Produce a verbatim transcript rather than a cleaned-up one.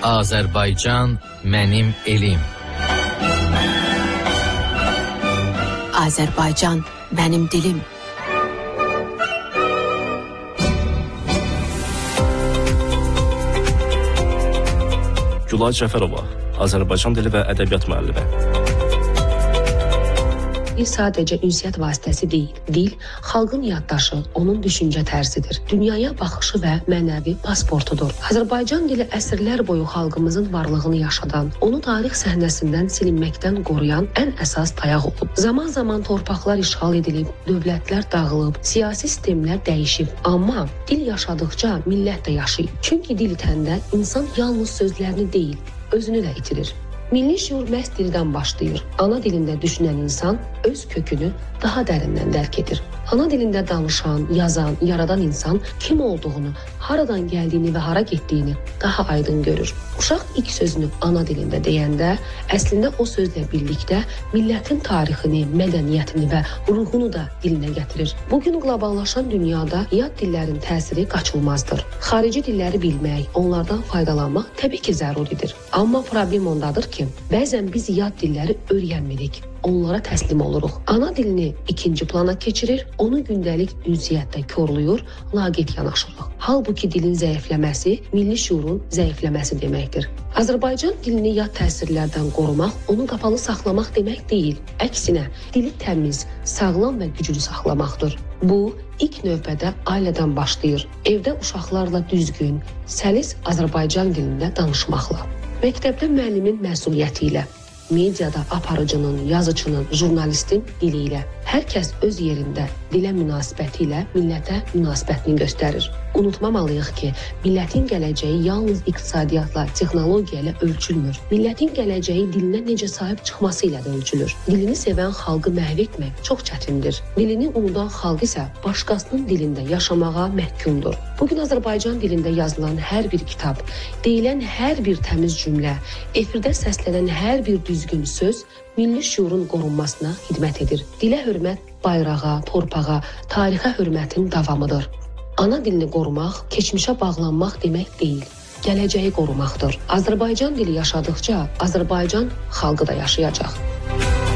Azərbaycan mənim elim. Azərbaycan mənim dilim. Gülay Cəfərova, Azərbaycan dili və ədəbiyyat müəllimi. Dil sadəcə ünsiyyət vasitəsi deyil. Dil, xalqın yaddaşı, onun düşüncə tərzidir. Dünyaya baxışı və mənəvi pasportudur. Azərbaycan dili əsrlər boyu xalqımızın varlığını yaşadan, onu tarix səhnəsindən silinməkdən qoruyan ən əsas dayaq olub. Zaman-zaman torpaqlar işğal edilib, dövlətlər dağılıb, siyasi sistemlər dəyişib. Amma dil yaşadıkca millət də yaşayıb. Çünki dil itəndə insan yalnız sözlərini deyil, özünü də itirir. Milli şüur məhz dildən başlayır. Ana dilində düşünən insan öz kökünü daha dərindən dərk edir. Ana dilində danışan, yazan, yaradan insan kim olduğunu, haradan gəldiyini və hara getdiyini daha aydın görür. Uşaq ilk sözünü ana dilində deyəndə, əslində o sözlə birlikdə millətin tarixini, mədəniyyətini və ruhunu da dilinə gətirir. Bugün qloballaşan dünyada yad dillərin təsiri qaçılmazdır. Xarici dilləri bilmək, onlardan faydalanmaq təbii ki, zəruridir. Amma problem ondadır ki, bəzən biz yad dilləri öyrənmirik. Onlara təslim oluruq. Ana dilini ikinci plana keçirir, onu gündəlik ünsiyyətdə korluyur, laqeyd yanaşırıq. Halbuki dilin zəifləməsi milli şüurun zəifləməsi deməkdir. Azərbaycan dilini yad təsirlərdən qorumaq, onu qapalı saxlamaq demək deyil. Əksinə, dili təmiz, sağlam və güclü saxlamaqdır. Bu, ilk növbədə ailədən başlayır. Evdə uşaqlarla düzgün, səlis Azərbaycan dilində danışmaqla. Məktəbdə müəllimin məsuliyyəti ilə, mediada aparıcının, yazıçının, jurnalistin dili ilə. Hər kəs öz yerində dilə münasibəti ilə millətə münasibətini göstərir. Unutmamalıyıq ki, millətin gələcəyi yalnız iqtisadiyyatla, texnologiya ilə ölçülmür. Millətin gələcəyi dilinə necə sahib çıxması ilə də ölçülür. Dilini sevən xalqı məhv etmək çox çətindir. Dilini unudan xalq isə başqasının dilində yaşamağa məhkumdur. Bugün Azərbaycan dilində yazılan hər bir kitab, deyilən hər bir təmiz cümlə, efirdə səslənən hər bir düzgün söz milli şüurun qorunmasına xidmət edir. Dilə hörmət bayrağa, torpağa, tarixə hörmətin davamıdır. Ana dilini qorumaq, keçmişə bağlanmaq demək deyil, gələcəyi qorumaqdır. Azərbaycan dili yaşadıkca Azərbaycan xalqı da yaşayacaq.